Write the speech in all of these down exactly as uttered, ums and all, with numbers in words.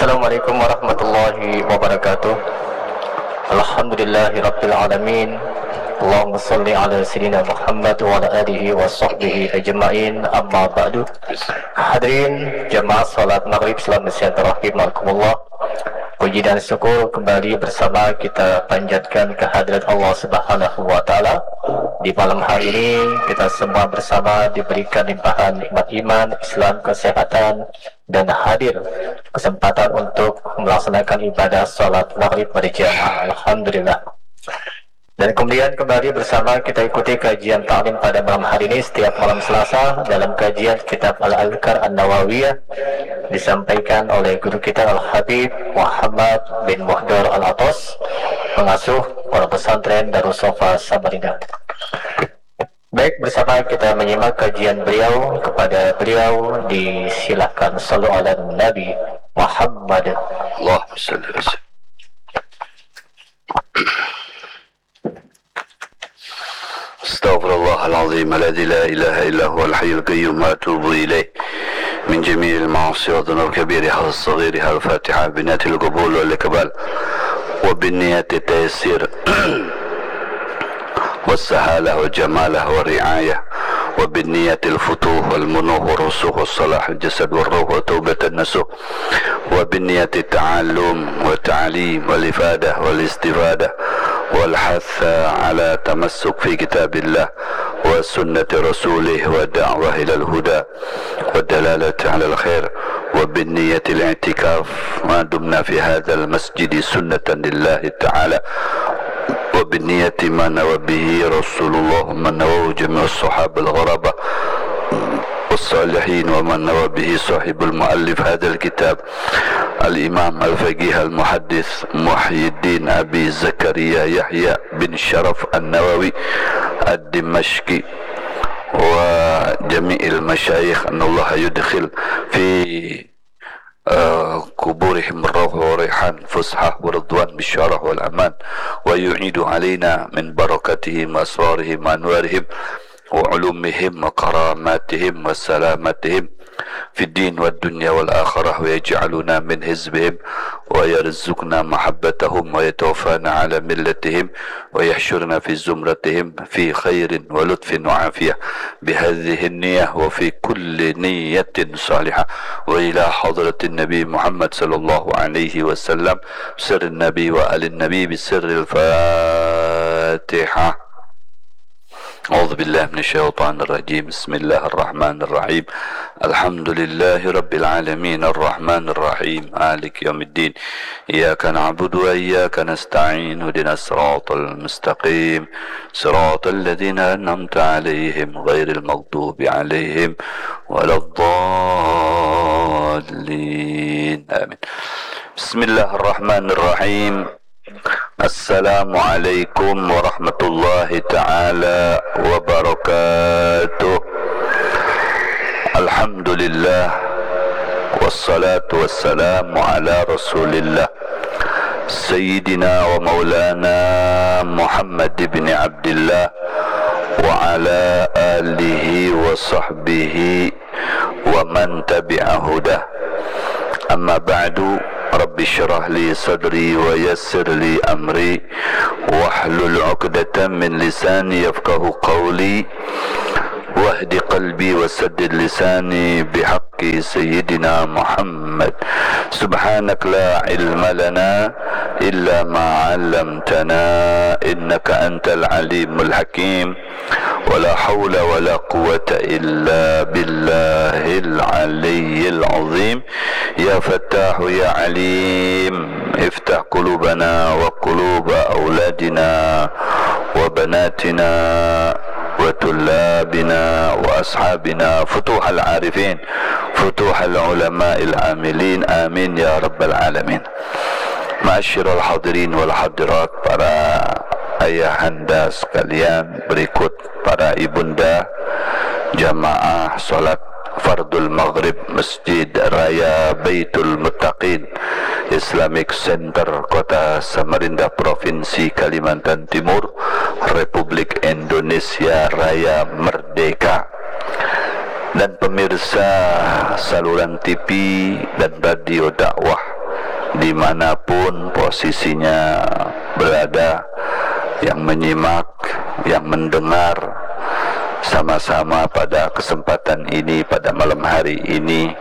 Assalamualaikum warahmatullahi wabarakatuh. Alhamdulillahi rabbil alamin. Allahumma salli ala sayyidina Muhammad wa ala alihi wa sahbihi ajma'in. Amma ba'du. Hadirin jamaah salat maghrib Islam Nusantara rahimakumullah. Puji dan syukur kembali bersama kita panjatkan kehadirat Allah Subhanahu wa taala. Di malam hari ini kita semua bersama diberikan limpahan nikmat iman, Islam, kesehatan, dan hadir kesempatan untuk melaksanakan ibadah salat maghrib berjamaah. Alhamdulillah. Dan kemudian kembali bersama kita ikuti kajian ta'lim pada malam hari ini setiap malam Selasa dalam kajian kitab Al-Adhkar An-Nawawiyah disampaikan oleh guru kita Al-Habib Muhammad bin Muhdar Al-Atos, pengasuh pondok pesantren Darus Safa Samarinda. Baik, bersama kita menyimak kajian beliau. Kepada beliau disilahkan sallu ala Nabi Muhammad. Allahumma salli ala sayyidina. Astaghfirullah al-azim alladhi la ilaha illa huwa al-hayyul qayyum wa atubu ilayh min jami'il ma'asi wa dhunub kabiriha wa saghiriha al-fatiha binati al-qubul wal ikbal wa binniyati taysir والسهالة والجمالة والرعاية وبالنية الفتوح والمنوح والرسوخ والصلاح الجسد والروح وتوبة النسوح وبالنية التعلم والتعليم والإفادة والاستفادة والحث على تمسك في كتاب الله وسنة رسوله والدعوة إلى الهدى والدلالة على الخير وبالنية الاعتكاف ما دمنا في هذا المسجد سنة لله تعالى وبالنية ما نوى به رسول الله ومن نوى جميع الصحابة الغرابة والصالحين ومن نوى به صاحب المؤلف هذا الكتاب الإمام الفقيه المحدث محي الدين أبي زكريا يحيى بن شرف النووي الدمشقي وجميع المشايخ أن الله يدخل في قبورهم الروح وريحان فسحة ورضوان بالشرف والأمان ويعيد علينا من بركتهم وأسرارهم وأنوارهم وعلومهم وكراماتهم وسلامتهم في الدين والدنيا والآخرة ويجعلنا من حزبهم ويرزقنا محبتهم ويتوفانا على ملتهم ويحشرنا في زمرتهم في خير ولطف وعافية بهذه النية وفي كل نية صالحة وإلى حضرة النبي محمد صلى الله عليه وسلم سر النبي وآل النبي بسر الفاتحة. أعوذ بالله من الشيطان الرجيم. بسم الله الرحمن الرحيم. الحمد لله رب العالمين الرحمن الرحيم مالك يوم الدين إياك نعبد وإياك نستعين اهدنا الصراط المستقيم صراط الذين أنعمت عليهم غير المغضوب عليهم ولا الضالين آمين. بسم الله الرحمن الرحيم. السلام عليكم ورحمة الله تعالى وبركاته. الحمد لله والصلاة والسلام على رسول الله سيدنا ومولانا محمد بن عبد الله وعلى آله وصحبه ومن تبع هداه. أما بعد رب اشرح لي صدري ويسر لي أمري واحلل عقدة من لساني يفقه قولي واهد قلبي وسدد لساني بحق سيدنا محمد. سبحانك لا علم لنا إلا ما علمتنا إنك أنت العليم الحكيم ولا حول ولا قوة إلا بالله العلي العظيم. يا فتاح يا عليم افتح قلوبنا وقلوب أولادنا وبناتنا وطلابنا وأصحابنا فتوح العارفين فتوح العلماء العاملين آمين يا رب العالمين. Ma'asyiral hadirin wal hadirat, para ayahanda sekalian, berikut para ibunda jamaah salat fardul maghrib Masjid Raya Baitul Muttaqin Islamic Center Kota Samarinda, Provinsi Kalimantan Timur, Republik Indonesia Raya Merdeka, dan pemirsa saluran T V dan radio dakwah dimanapun posisinya berada, yang menyimak, yang mendengar sama-sama pada kesempatan ini, pada malam hari ini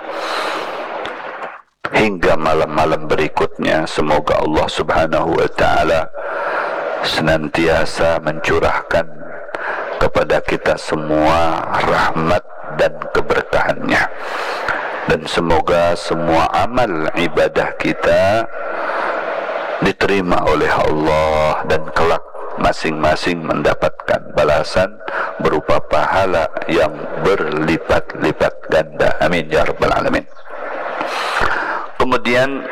hingga malam-malam berikutnya. Semoga Allah Subhanahu wa ta'ala senantiasa mencurahkan kepada kita semua rahmat dan keberkahannya, dan semoga semua amal ibadah kita diterima oleh Allah dan kelak masing-masing mendapatkan balasan berupa pahala yang berlipat-lipat ganda. Amin ya rabbal alamin. Kemudian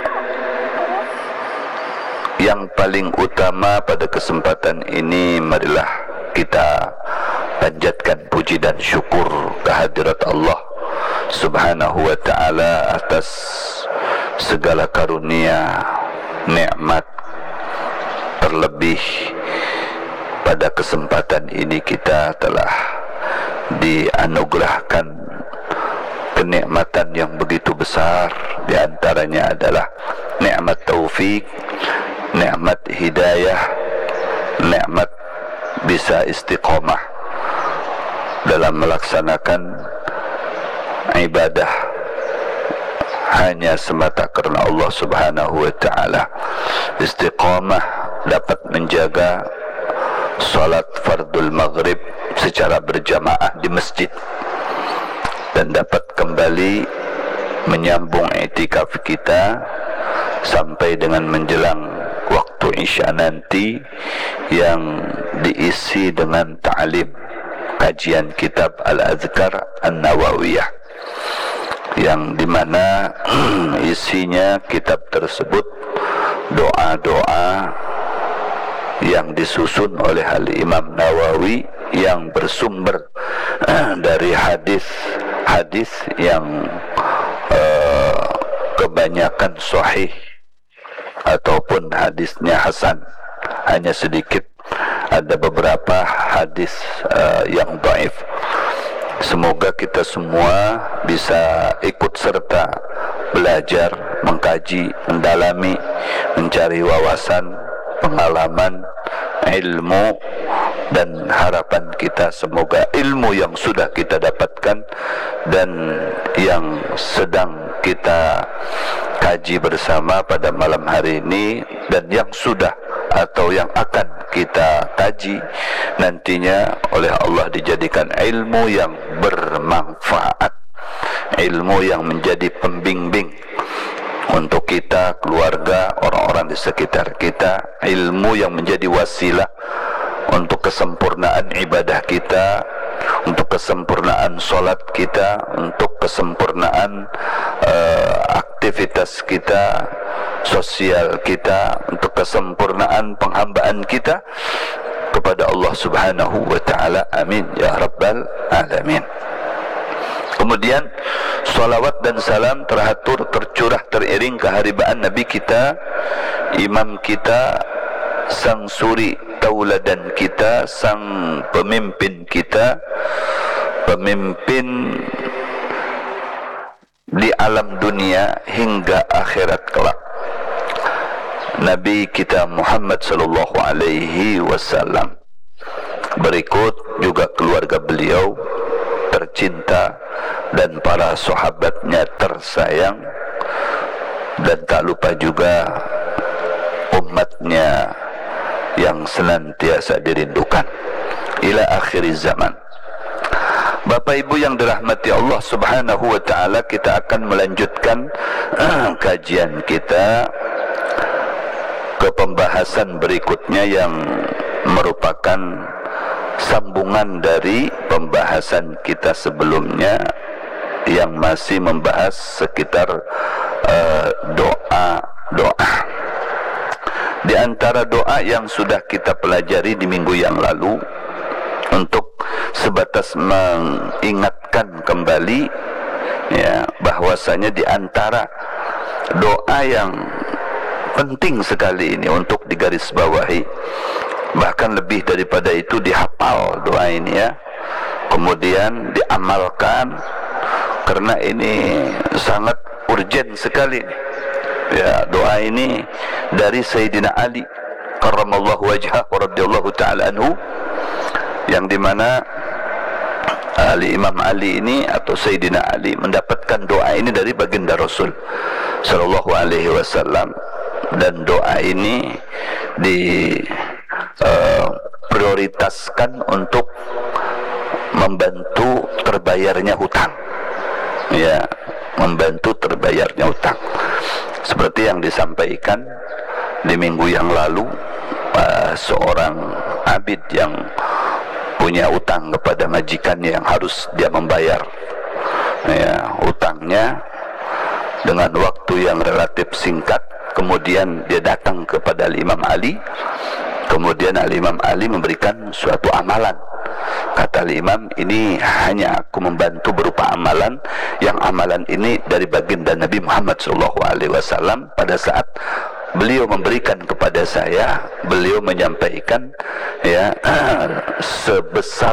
yang paling utama pada kesempatan ini, marilah kita panjatkan puji dan syukur kehadirat Allah Subhanahu wa ta'ala atas segala karunia, nikmat. Terlebih pada kesempatan ini kita telah dianugerahkan kenikmatan yang begitu besar. Di antaranya adalah nikmat taufik, nikmat hidayah, nikmat bisa istiqamah dalam melaksanakan ibadah hanya semata karena Allah Subhanahu wa ta'ala. Istiqamah dapat menjaga salat fardul maghrib secara berjamaah di masjid, dan dapat kembali menyambung i'tikaf kita sampai dengan menjelang waktu isya nanti, yang diisi dengan ta'lim kajian kitab Al-Azkar An-Nawawiyah, yang dimana isinya kitab tersebut doa-doa yang disusun oleh Al-Imam Nawawi, yang bersumber dari hadis-hadis yang uh, kebanyakan sahih ataupun hadisnya hasan. Hanya sedikit ada beberapa hadis uh, yang dhaif. Semoga kita semua bisa ikut serta belajar, mengkaji, mendalami, mencari wawasan, pengalaman, ilmu, dan harapan kita semoga ilmu yang sudah kita dapatkan dan yang sedang kita kaji bersama pada malam hari ini, dan yang sudah atau yang akan kita kaji nantinya oleh Allah dijadikan ilmu yang bermanfaat, ilmu yang menjadi pembimbing untuk kita, keluarga, orang-orang di sekitar kita, ilmu yang menjadi wasilah untuk kesempurnaan ibadah kita, untuk kesempurnaan solat kita, untuk kesempurnaan uh, aktivitas kita, sosial kita, untuk kesempurnaan penghambaan kita kepada Allah Subhanahu wa ta'ala. Amin ya rabbal alamin. Kemudian salawat dan salam teratur, tercurah, teriring keharibaan Nabi kita, imam kita, sang suri tauladan kita, sang pemimpin kita, pemimpin di alam dunia hingga akhirat kelak, Nabi kita Muhammad sallallahu alaihi wasallam. Berikut juga keluarga beliau tercinta dan para sahabatnya tersayang, dan tak lupa juga umatnya yang senantiasa dirindukan ila akhir zaman. Bapak Ibu yang dirahmati Allah Subhanahu wa ta'ala, kita akan melanjutkan uh, kajian kita ke pembahasan berikutnya yang merupakan sambungan dari pembahasan kita sebelumnya yang masih membahas sekitar uh, doa-doa. Di antara doa yang sudah kita pelajari di minggu yang lalu, untuk sebatas mengingatkan kembali ya, bahwasanya di antara doa yang penting sekali ini untuk digarisbawahi, bahkan lebih daripada itu dihafal doa ini ya, kemudian diamalkan, karena ini sangat urgent sekali Ya, doa ini dari Sayyidina Ali karramallahu wajhah wa radhiyallahu ta'ala anhu, yang dimana Ali Imam Ali ini atau Sayyidina Ali mendapatkan doa ini dari baginda Rasul sallallahu alaihi wasallam, dan doa ini di uh, prioritaskan untuk membantu terbayarnya hutang, ya, membantu terbayarnya hutang, seperti yang disampaikan di minggu yang lalu. Uh, seorang abid yang punya utang kepada majikannya yang harus dia membayar, ya, utangnya dengan waktu yang relatif singkat. Kemudian dia datang kepada Imam Ali, kemudian Imam Ali memberikan suatu amalan. Kata Imam, ini hanya aku membantu berupa amalan, yang amalan ini dari baginda Nabi Muhammad shallallahu alaihi wasallam. Pada saat beliau memberikan kepada saya, beliau menyampaikan, ya, sebesar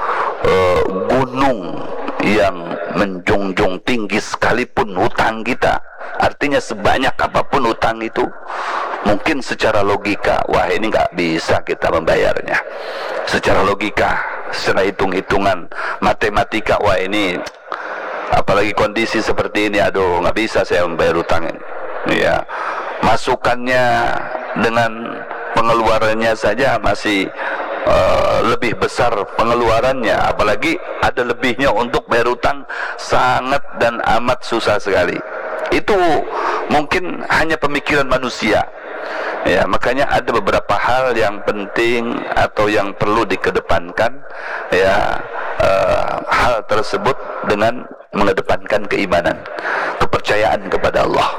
uh, gunung yang menjunjung tinggi sekalipun hutang kita, artinya sebanyak apapun hutang itu, mungkin secara logika, wah ini nggak bisa kita membayarnya. Secara logika, secara hitung-hitungan matematika, wah ini apalagi kondisi seperti ini, aduh nggak bisa saya membayar hutang ini. Ya, masukannya dengan pengeluarannya saja masih Uh, lebih besar pengeluarannya, apalagi ada lebihnya untuk bayar hutang, sangat dan amat susah sekali. Itu mungkin hanya pemikiran manusia, ya. Makanya ada beberapa hal yang penting atau yang perlu dikedepankan, ya, uh, hal tersebut dengan mengedepankan keimanan, kepercayaan kepada Allah,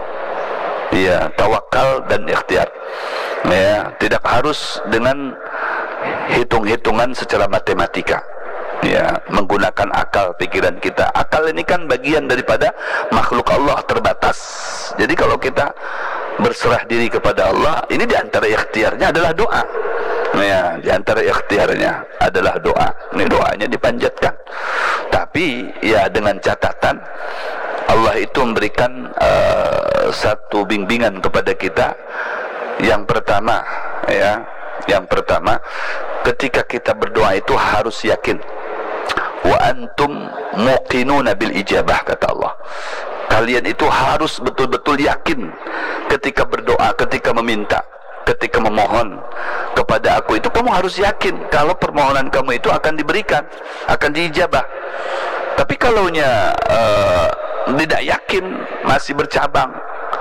ya, tawakal dan ikhtiar, ya, tidak harus dengan hitung-hitungan secara matematika, ya, menggunakan akal pikiran kita. Akal ini kan bagian daripada makhluk Allah terbatas. Jadi kalau kita berserah diri kepada Allah, ini diantara ikhtiarnya adalah doa, ya, diantara ikhtiarnya adalah doa. Ini doanya dipanjatkan, tapi ya dengan catatan Allah itu memberikan uh, satu bimbingan kepada kita. Yang pertama, ya, yang pertama, ketika kita berdoa itu harus yakin. Wa antum muqinuna bil ijabah, kata Allah. Kalian itu harus betul-betul yakin ketika berdoa, ketika meminta, ketika memohon kepada aku itu, kamu harus yakin kalau permohonan kamu itu akan diberikan, akan diijabah. Tapi kalaunya uh, tidak yakin, masih bercabang,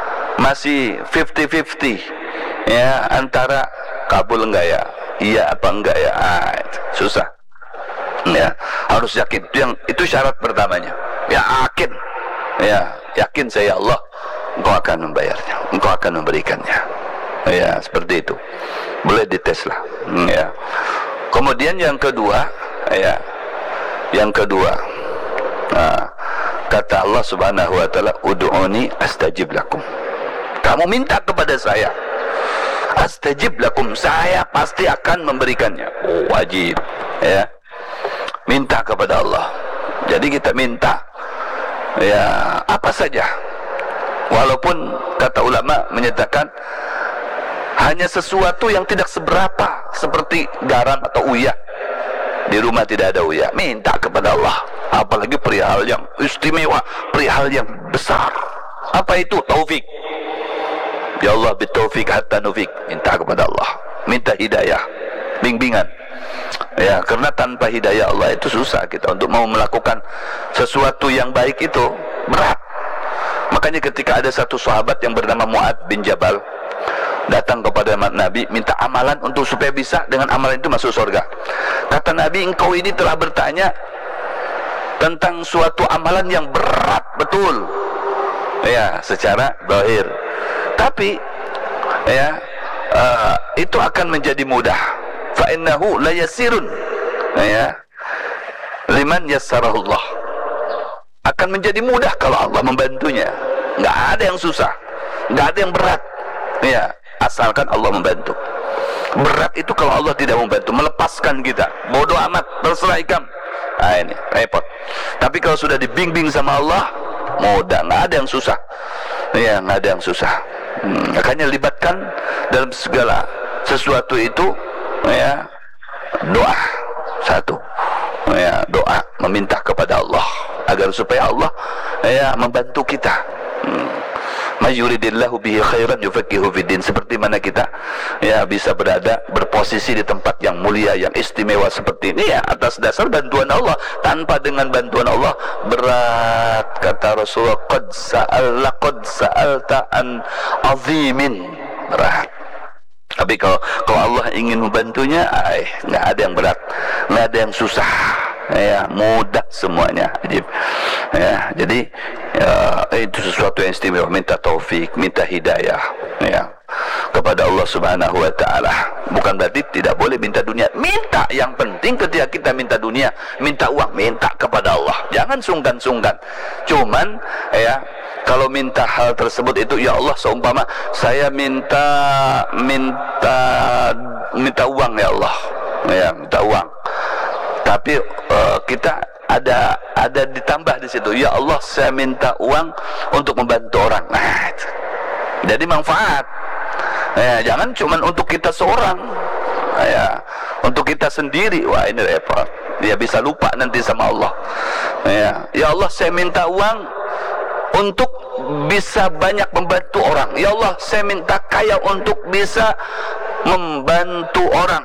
masih fifty fifty, ya, antara kabul enggak ya, iya apa enggak ya, ah, susah, ya, harus yakin. Itu yang itu syarat pertamanya, ya, yakin, ya, yakin saya Allah, engkau akan membayarnya, engkau akan memberikannya, ya, seperti itu. Boleh dites lah, ya. Kemudian yang kedua, ya, yang kedua, nah, kata Allah Subhanahu wa taala, ud'uni astajib lakum. Kamu minta kepada saya, astajib lakum, saya pasti akan memberikannya. Oh, wajib, ya, minta kepada Allah. Jadi kita minta, ya, apa saja, walaupun kata ulama menyatakan hanya sesuatu yang tidak seberapa, seperti garam atau uyah. Di rumah tidak ada uyah, minta kepada Allah. Apalagi perihal yang istimewa, perihal yang besar. Apa itu? Taufik. Ya Allah, bitaufik hatta nufik. Minta kepada Allah, minta hidayah, bimbingan, ya, karena tanpa hidayah Allah itu susah kita untuk mau melakukan sesuatu yang baik, itu berat. Makanya ketika ada satu sahabat yang bernama Mu'ad bin Jabal datang kepada Nabi minta amalan untuk supaya bisa dengan amalan itu masuk surga. Kata Nabi, engkau ini telah bertanya tentang suatu amalan yang berat betul, ya, secara zahir, tapi, ya, uh, itu akan menjadi mudah. Fa innahu la yasirun, ya, liman yassarahullah. Akan menjadi mudah kalau Allah membantunya. Nggak ada yang susah, nggak ada yang berat, ya, asalkan Allah membantu. Berat itu kalau Allah tidak membantu, melepaskan kita, bodoh amat, terserah ikam. Nah ini repot. Tapi kalau sudah dibimbing sama Allah, mudah, nggak ada yang susah, ya, nggak ada yang susah. Hmm, makanya libatkan dalam segala sesuatu itu ya doa. Satu, ya doa, meminta kepada Allah agar supaya Allah ya membantu kita. Hmm. Mayuridillahu bihi khairan yufaqihu fiddin. Seperti mana kita ya bisa berada berposisi di tempat yang mulia, yang istimewa seperti ini ya atas dasar bantuan Allah. Tanpa dengan bantuan Allah berat, kata Rasulullah, qad sa'al qad sa'alta an azimin, berat. Tapi kalau kalau Allah ingin membantunya, ay, nggak ada yang berat, nggak ada yang susah, ya mudah semuanya. Jadi, ya, jadi ya, itu sesuatu yang istimewa. Minta taufik, minta hidayah, ya, kepada Allah Subhanahu Wa Taala. Bukan berarti tidak boleh minta dunia. Minta, yang penting ketika kita minta dunia, minta uang, minta kepada Allah. Jangan sungkan-sungkan. Cuman, ya. Kalau minta hal tersebut itu, ya Allah, seumpama saya minta minta minta uang ya Allah, ya minta uang. Tapi uh, kita ada ada ditambah di situ, ya Allah, saya minta uang untuk membantu orang. Nah, itu. Jadi manfaat. Ya, jangan cuma untuk kita seorang, ya, untuk kita sendiri. Wah, ini repot. Dia bisa lupa nanti sama Allah. Ya, ya Allah, saya minta uang untuk bisa banyak membantu orang. Ya Allah, saya minta kaya untuk bisa membantu orang,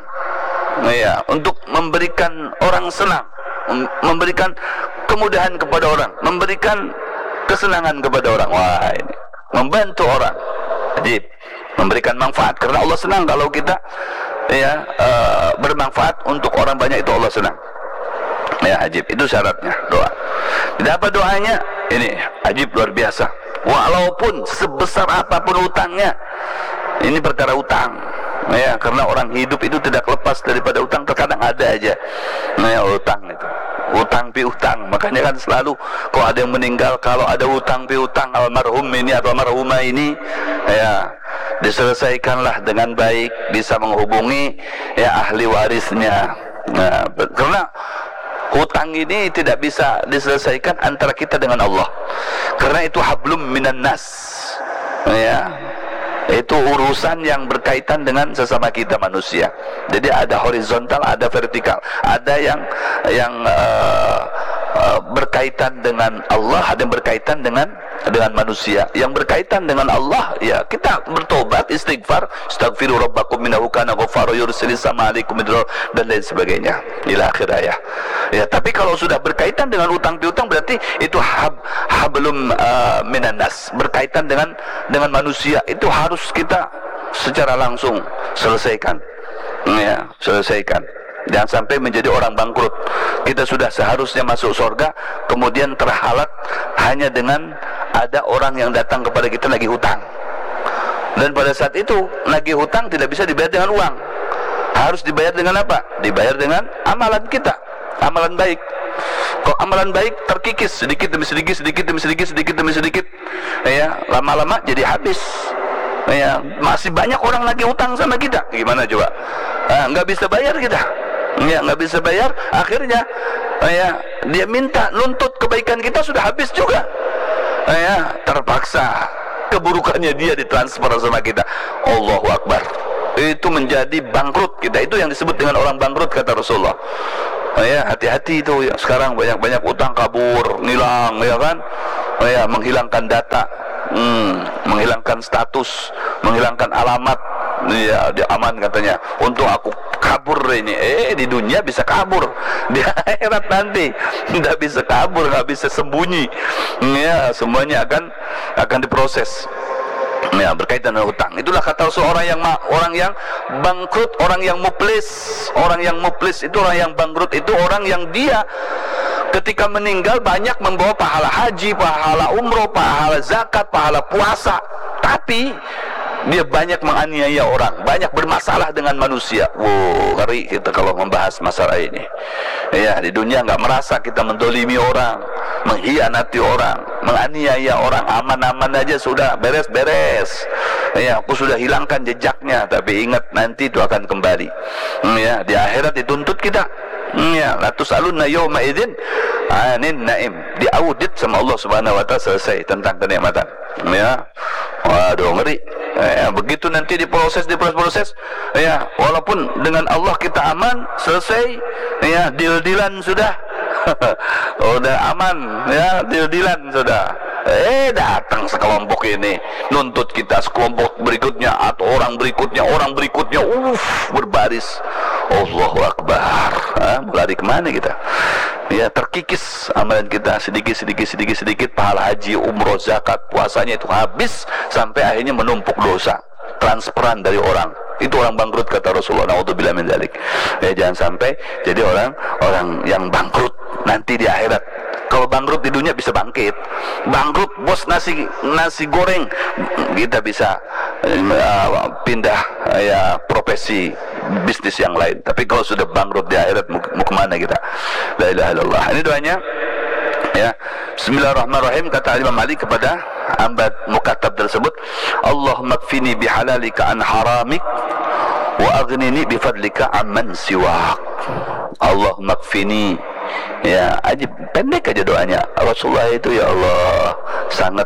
ya, untuk memberikan orang senang, memberikan kemudahan kepada orang, memberikan kesenangan kepada orang. Wah, ini membantu orang, jadi memberikan manfaat, karena Allah senang kalau kita ya uh, bermanfaat untuk orang banyak, itu Allah senang. Ya, ajib, itu syaratnya doa. Dan apa doanya? Ini ajib, luar biasa. Walaupun sebesar apapun utangnya, ini perkara utang, ya, karena orang hidup itu tidak lepas daripada utang. Terkadang ada aja, nah, ya, utang itu, utang piutang. Makanya kan selalu kalau ada yang meninggal, kalau ada utang piutang almarhum ini atau almarhumah ini, ya, diselesaikanlah dengan baik, bisa menghubungi ya ahli warisnya. Nah, karena hutang ini tidak bisa diselesaikan antara kita dengan Allah, karena itu hablum minan nas, ya, itu urusan yang berkaitan dengan sesama kita manusia. Jadi ada horizontal, ada vertikal, ada yang yang uh, uh, berkaitan dengan Allah, ada yang berkaitan dengan dengan manusia. Yang berkaitan dengan Allah, ya kita bertobat, istighfar, astaghfiru rabbakum innahu kana ghaffara yursilis sama alaikum midrar, dan lain sebagainya ila akhir ayat. Ya, tapi kalau sudah berkaitan dengan utang piutang, berarti itu hab, hablum uh, minan nas, berkaitan dengan dengan manusia, itu harus kita secara langsung selesaikan. Ya, selesaikan. Jangan sampai menjadi orang bangkrut. Kita sudah seharusnya masuk surga, kemudian terhalat hanya dengan ada orang yang datang kepada kita lagi hutang. Dan pada saat itu lagi hutang tidak bisa dibayar dengan uang, harus dibayar dengan apa? Dibayar dengan amalan kita, amalan baik. Kok amalan baik terkikis sedikit demi sedikit, sedikit demi sedikit, sedikit demi sedikit, ya, lama-lama jadi habis. Ya, masih banyak orang lagi hutang sama kita. Gimana coba? Nah, nggak bisa bayar kita. Ya, nggak bisa bayar. Akhirnya, ya, dia minta nuntut kebaikan kita, sudah habis juga. Ya, terpaksa keburukannya dia ditransfer sama kita. Allahu Akbar. Itu menjadi bangkrut kita. Itu yang disebut dengan orang bangkrut, kata Rasulullah. Ya, hati-hati itu. Ya, sekarang banyak-banyak utang kabur, nilang, ya kan? Ya, menghilangkan data, hmm, menghilangkan status, menghilangkan alamat. Ya, dia aman katanya. Untung aku kabur ini. Eh, di dunia bisa kabur, di akhirat nanti tidak bisa kabur, nggak bisa sembunyi. Ya, semuanya akan akan diproses. Ya, berkaitan dengan hutang. Itulah kata seorang yang orang yang bangkrut, orang yang muflis. Orang yang muflis itu orang yang bangkrut, itu orang yang dia ketika meninggal banyak membawa pahala haji, pahala umroh, pahala zakat, pahala puasa, tapi dia banyak menganiaya orang, banyak bermasalah dengan manusia. Wow, ngeri kita kalau membahas masalah ini. Ya, di dunia nggak merasa kita mendolimi orang, mengkhianati orang, menganiaya orang, aman-aman aja sudah beres-beres. Ya, aku sudah hilangkan jejaknya, tapi ingat nanti itu akan kembali. Ya, di akhirat dituntut kita. Ya, la tusaluna yawma idzin anin naim. Diaudit sama Allah Subhanahu wa taala, selesai tentang kenikmatan. Ya. Waduh, ngeri. Ya, begitu nanti diproses, diproses-proses, ya, walaupun dengan Allah kita aman, selesai, ya, deal-dealan sudah, udah aman, ya, deal-dealan sudah. Eh, datang sekelompok ini nuntut kita, sekelompok berikutnya atau orang berikutnya, orang berikutnya, uff, berbaris. Allahu Akbar. Ah, lari kemana kita? Ya, terkikis amalan kita sedikit sedikit sedikit sedikit, pahala haji, umroh, zakat, puasanya itu habis sampai akhirnya menumpuk dosa, transferan dari orang. Itu orang bangkrut kata Rasulullah. Naudzubillah min dzalik. Ya, jangan sampai jadi orang orang yang bangkrut nanti di akhirat. Kalau bangkrut di dunia bisa bangkit. Bangkrut bos nasi nasi goreng, kita bisa uh, pindah uh, ya profesi bisnis yang lain. Tapi kalau sudah bangkrut di akhirat, mau, mau kemana kita? La ilaha illallah. Ini doanya. Ya, Bismillahirrahmanirrahim, kata Imam Ali kepada hamba mukatab tersebut, Allahumma kfini bihalalika an haramik wa aghnini bifadlika amman siwak. Allahumma kfini, ya, aja pendek aja doanya Rasulullah itu, ya Allah sangat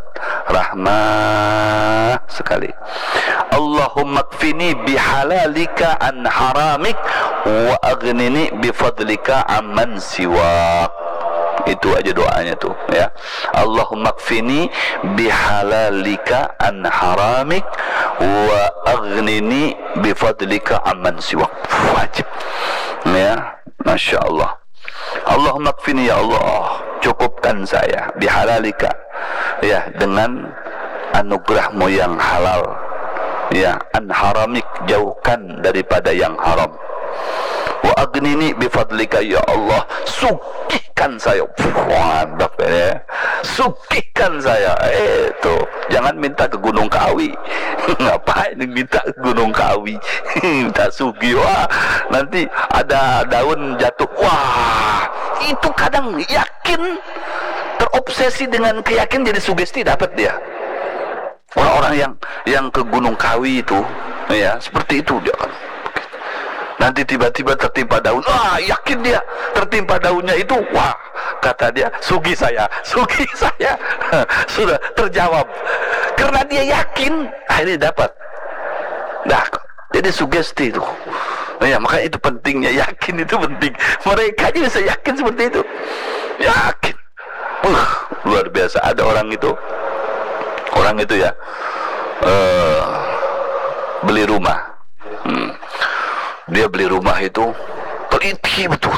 rahmah sekali. Allahumma kfini bihalalika an haramik wa aghnini bifadlika amman siwak. Itu aja doanya tuh, ya. Allahumma kfini bihalalika an haramik wa aghnini bifadlika amman siwak. Wajib, ya, Masya Allah. Allahumma kfini, ya Allah, cukupkan saya bihalalika, ya, dengan anugerahmu yang halal, ya, an haramik, jauhkan daripada yang haram, wa aghnini bifadlika, ya Allah, sugihkan saya. Mantap, ya, sugihkan saya. Eh, tuh, jangan minta ke Gunung Kawi. Ngapain minta ke Gunung Kawi? Minta sugih, wah, nanti ada daun jatuh. Wah, itu kadang yakin, terobsesi dengan keyakinan, jadi sugesti dapat dia. Orang-orang yang yang ke Gunung Kawi itu, ya, seperti itu dia kan. Nanti tiba-tiba tertimpa daun, wah, yakin dia tertimpa daunnya itu, wah, kata dia, sugi saya, sugi saya. Sudah terjawab, karena dia yakin, akhirnya dapat. Nah, jadi sugesti itu, ya, makanya itu pentingnya, yakin itu penting. Mereka aja bisa yakin seperti itu, yakin. Uh, luar biasa. Ada orang itu, orang itu ya, uh, beli rumah. Hmm. Dia beli rumah itu teliti betul.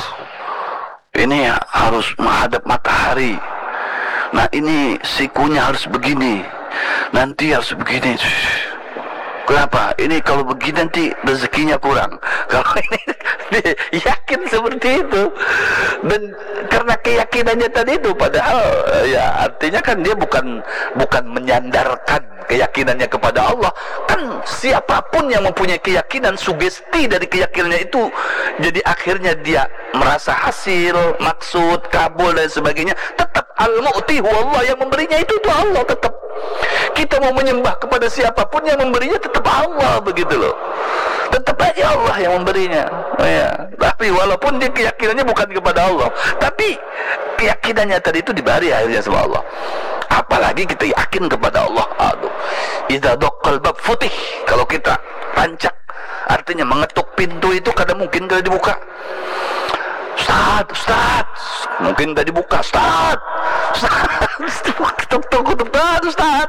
Ini harus menghadap matahari. Nah, ini sikunya harus begini. Nanti harus begini. Kenapa? Ini kalau begini nanti rezekinya kurang. Kalau ini dia yakin seperti itu. Dan karena keyakinannya tadi itu, padahal ya artinya kan dia bukan bukan menyandarkan keyakinannya kepada Allah. Kan siapapun yang mempunyai keyakinan, sugesti dari keyakinannya itu, jadi akhirnya dia merasa hasil, maksud, kabul dan sebagainya. Tetap al-mu'ti huwa Allah, yang memberinya itu itu Allah. Tetap kita mau menyembah kepada siapapun, yang memberinya tetap Allah, begitu loh. Tetap aja Allah yang memberinya, ya. Tapi walaupun dia keyakinannya bukan kepada Allah, tapi keyakinannya tadi itu diberi akhirnya sama Allah. Apalagi kita yakin kepada Allah. Aduh, idza daqqal bab futih. Kalau kita tancap, artinya mengetuk pintu itu kadang mungkin kalau dibuka. Ustaz, Ustaz, mungkin tadi buka. Ustaz, Ustaz, ketuk-ketuk, Ustaz, Ustaz.